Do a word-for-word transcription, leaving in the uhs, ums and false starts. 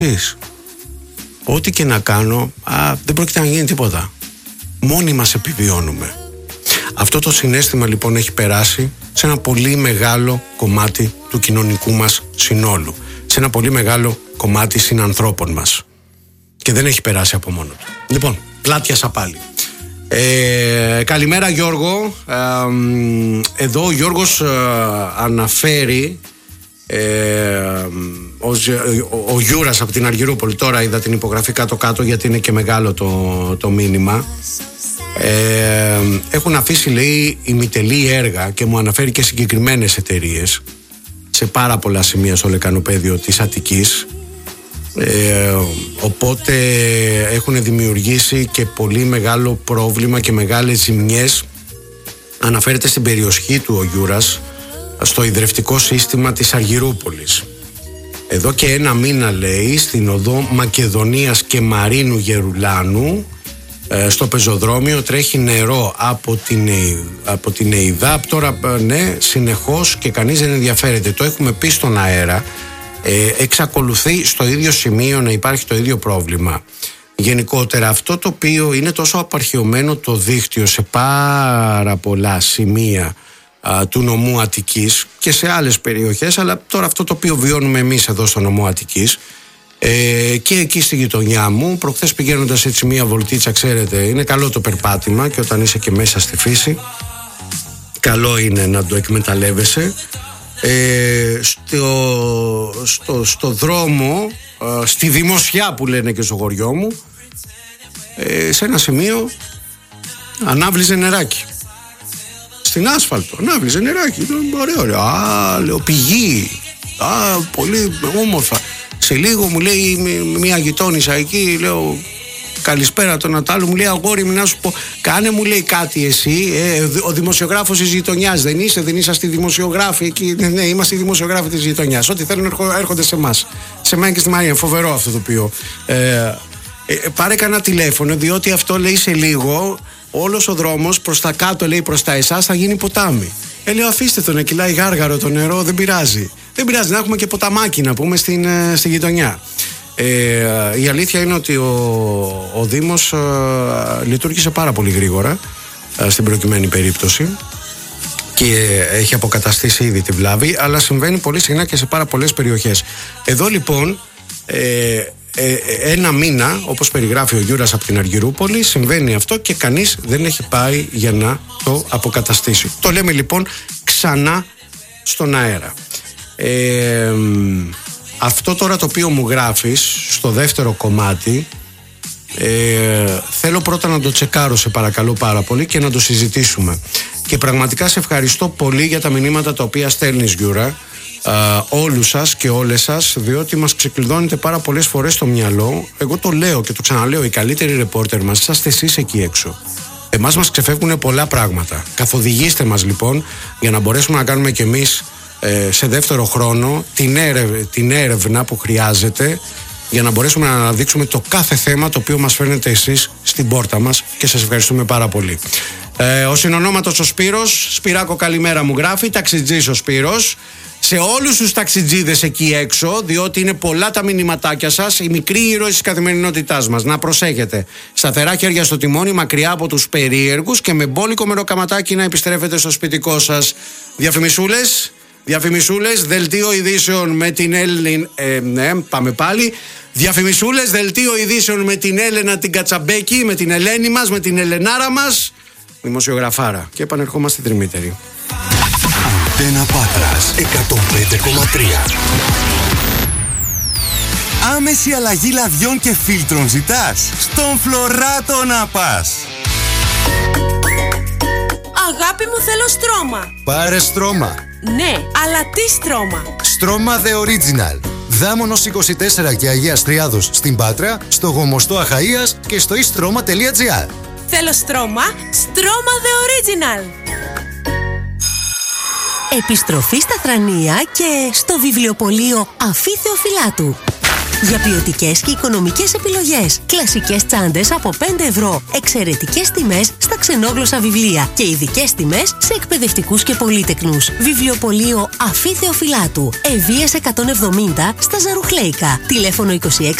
Εις. Ό,τι και να κάνω, α, δεν πρόκειται να γίνει τίποτα. Μόνοι μας επιβιώνουμε. Αυτό το συναίσθημα λοιπόν έχει περάσει σε ένα πολύ μεγάλο κομμάτι του κοινωνικού μας συνόλου. Σε ένα πολύ μεγάλο κομμάτι συνανθρώπων μας. Και δεν έχει περάσει από μόνο του. Λοιπόν, πλάτιασα πάλι. Ε, καλημέρα Γιώργο. Ε, εδώ ο Γιώργος ε, αναφέρει ε, ο, ο, ο Γιούρας από την Αργυρούπολη. Τώρα είδα την υπογραφή κάτω-κάτω γιατί είναι και μεγάλο το, το μήνυμα. Ε, έχουν αφήσει, λέει, ημιτελή έργα και μου αναφέρει και συγκεκριμένες εταιρείες σε πάρα πολλά σημεία στο λεκανοπέδιο της Αττικής. Ε, οπότε έχουν δημιουργήσει και πολύ μεγάλο πρόβλημα και μεγάλες ζημιές. Αναφέρεται στην περιοχή του ο Γιούρας, στο ιδρευτικό σύστημα της Αργυρούπολης. Εδώ και ένα μήνα, λέει, στην οδό Μακεδονίας και Μαρίνου Γερουλάνου, στο πεζοδρόμιο τρέχει νερό από την, από την ΕΙΔΑΠ. Τώρα ναι, συνεχώς και κανείς δεν ενδιαφέρεται. Το έχουμε πει στον αέρα. Ε, εξακολουθεί στο ίδιο σημείο να υπάρχει το ίδιο πρόβλημα. Γενικότερα αυτό το οποίο είναι τόσο απαρχαιωμένο το δίκτυο σε πάρα πολλά σημεία α, του νομού Αττικής και σε άλλες περιοχές, αλλά τώρα αυτό το οποίο βιώνουμε εμείς εδώ στο νομό Αττικής, ε, και εκεί στη γειτονιά μου, προχθές πηγαίνοντας έτσι μία βολτίτσα, ξέρετε, είναι καλό το περπάτημα και όταν είσαι και μέσα στη φύση καλό είναι να το εκμεταλλεύεσαι. Ε, στο, στο, στο δρόμο, ε, στη δημοσιά που λένε και στο χωριό μου, ε, σε ένα σημείο ανάβλιζε νεράκι στην άσφαλτο, ανάβλιζε νεράκι, ωραίο, ωραίο. Α, λέω, πηγή, α, πολύ όμορφα. Σε λίγο μου λέει μια γειτόνισσα εκεί, λέω καλησπέρα τον Νατάλου, μου λέει αγόρι μου να σου πω, κάνε μου λέει κάτι εσύ, ε, ο δημοσιογράφος της γειτονιάς δεν είσαι, δεν είσαστε δημοσιογράφοι εκεί? Ναι, ναι, είμαστε οι δημοσιογράφοι της γειτονιάς, ό,τι θέλουν έρχονται σε εμάς, σε μένα και στη Μαρία. Φοβερό αυτό το οποίο ε, ε, πάρε κανένα τηλέφωνο, διότι αυτό λέει σε λίγο όλος ο δρόμος προς τα κάτω, λέει προς τα εσάς θα γίνει ποτάμι. Ε, λέω αφήστε τον, κυλάει γάργαρο το νερό, δεν πειράζει, δεν πειράζει, να έχουμε και ποταμάκι να πούμε στην, στη γειτονιά. Ε, η αλήθεια είναι ότι ο, ο Δήμος ε, λειτουργήσε πάρα πολύ γρήγορα ε, στην προκειμένη περίπτωση και έχει αποκαταστήσει ήδη τη βλάβη, αλλά συμβαίνει πολύ συχνά και σε πάρα πολλές περιοχές. Εδώ λοιπόν ε, ε, ένα μήνα, όπως περιγράφει ο Γιούρας από την Αργυρούπολη, συμβαίνει αυτό και κανείς δεν έχει πάει για να το αποκαταστήσει. Το λέμε λοιπόν ξανά στον αέρα. ε, Αυτό τώρα το οποίο μου γράφεις στο δεύτερο κομμάτι, ε, θέλω πρώτα να το τσεκάρω, σε παρακαλώ πάρα πολύ, και να το συζητήσουμε. Και πραγματικά σε ευχαριστώ πολύ για τα μηνύματα τα οποία στέλνεις, Γιούρα, α, όλους σας και όλες σας, διότι μας ξεκλειδώνετε πάρα πολλές φορές στο μυαλό. Εγώ το λέω και το ξαναλέω, οι καλύτεροι ρεπόρτερ μας είσαστε εσείς εκεί έξω. Εμάς μας ξεφεύγουν πολλά πράγματα. Καθοδηγήστε μας λοιπόν για να μπορέσουμε να κάνουμε κι εμείς σε δεύτερο χρόνο την, έρευ, την έρευνα που χρειάζεται για να μπορέσουμε να αναδείξουμε το κάθε θέμα το οποίο μας φέρνετε εσείς στην πόρτα μας, και σας ευχαριστούμε πάρα πολύ. ε, Ο συνονόματος ο Σπύρος, Σπυράκο καλημέρα μου γράφει, ταξιτζής ο Σπύρος. Σε όλους τους ταξιτζίδες εκεί έξω, διότι είναι πολλά τα μηνυματάκια σας, οι μικροί ήρωες της καθημερινότητάς μας, να προσέχετε. Σταθερά χέρια στο τιμόνι, μακριά από τους περίεργους και με μπόλικο μεροκαματάκι να επιστρέφετε στο σπιτικό σας. Διαφημισούλες Διαφημισούλες, δελτίο ειδήσεων με την Έλληνα. Ε, ναι, πάμε πάλι. Διαφημισούλες, δελτίο ειδήσεων με την Έλενα την Κατσαμπέκη, με την Ελένη μας, με την Ελενάρα μας. Δημοσιογραφάρα. Και επανερχόμαστε τριμήτεροι. Αντένα Πάτρας εκατόν πέντε κόμμα τρία. Άμεση αλλαγή λαδιών και φίλτρων ζητάς? Στον Φλωράτο να πας. Αγάπη μου, θέλω στρώμα. Πάρε στρώμα. Ναι, αλλά τι στρώμα? Στρώμα The Original. Δάμονος είκοσι τέσσερα και Αγίας Τριάδος στην Πάτρα, στο Γομοστό Αχαΐας και στο istρoma τελεία gr. Θέλω στρώμα, στρώμα The Original. Επιστροφή στα Θρανία και στο βιβλιοπωλείο Αφή Θεοφυλάτου. Για ποιοτικές και οικονομικές επιλογές. Κλασικές τσάντες από πέντε ευρώ. Εξαιρετικές τιμές στα ξενόγλωσσα βιβλία και ειδικές τιμές σε εκπαιδευτικούς και πολύτεκνους. Βιβλιοπωλείο Αφή Θεοφυλάτου. Ευβοίας εκατόν εβδομήντα στα Ζαρουχλέικα. Τηλέφωνο είκοσι έξι